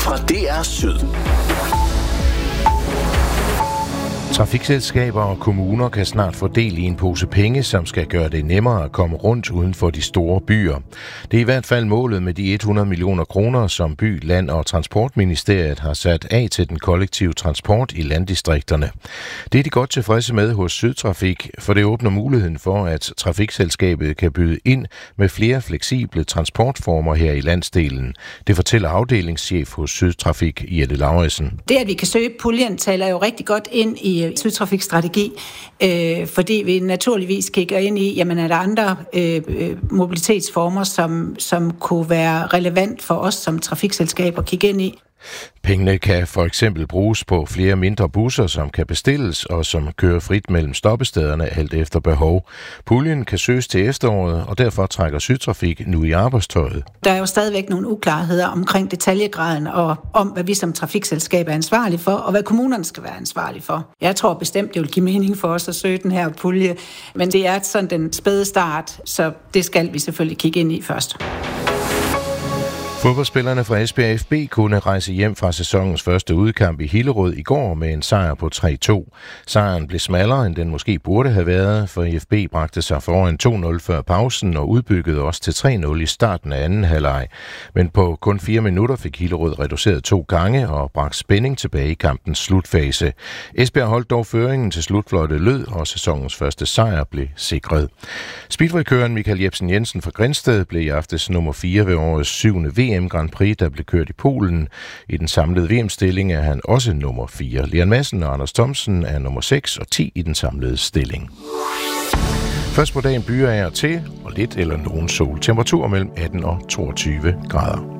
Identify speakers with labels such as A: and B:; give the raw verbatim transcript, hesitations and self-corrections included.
A: fra D R Syd.
B: Trafikselskaber og kommuner kan snart få del i en pose penge, som skal gøre det nemmere at komme rundt uden for de store byer. Det er i hvert fald målet med de hundrede millioner kroner, som By-, Land- og Transportministeriet har sat af til den kollektive transport i landdistrikterne. Det er de godt tilfredse med hos Sydtrafik, for det åbner muligheden for, at trafikselskabet kan byde ind med flere fleksible transportformer her i landsdelen. Det fortæller afdelingschef hos Sydtrafik, Jette Lauritsen.
C: Det, at vi kan søge puljen, taler jo rigtig godt ind i Sydtrafikstrategi, øh, fordi vi naturligvis kigger ind i, jamen er der andre øh, mobilitetsformer, som, som kunne være relevant for os som trafikselskab at kigge ind i.
B: Pengene kan for eksempel bruges på flere mindre busser, som kan bestilles og som kører frit mellem stoppestederne alt efter behov. Puljen kan søges til efteråret, og derfor trækker Sydtrafik nu i arbejdstøjet.
C: Der er jo stadigvæk nogle uklarheder omkring detaljegraden og om, hvad vi som trafikselskab er ansvarlige for, og hvad kommunerne skal være ansvarlige for. Jeg tror bestemt, det vil give mening for os at søge den her pulje, men det er sådan den spæde start, så det skal vi selvfølgelig kigge ind i først.
B: Fodboldspillerne fra Esbjerg F B kunne rejse hjem fra sæsonens første udkamp i Hillerød i går med en sejr på tre to. Sejren blev smallere, end den måske burde have været, for F B bragte sig foran to nul før pausen og udbyggede også til tre nul i starten af anden halvleg. Men på kun fire minutter fik Hillerød reduceret to gange og bragte spænding tilbage i kampens slutfase. Esbjerg holdt dog føringen til slutfløjtet lød, og sæsonens første sejr blev sikret. Speedway-køreren Michael Jebsen Jensen fra Grindsted blev i aftes nummer fire ved årets syvende V M Grand Prix, der blev kørt i Polen. I den samlede V M-stilling er han også nummer fire. Leon Madsen og Anders Thomsen er nummer seks og ti i den samlede stilling. Først på dagen byer af og til, og lidt eller nogen sol. Temperatur mellem atten og toogtyve grader.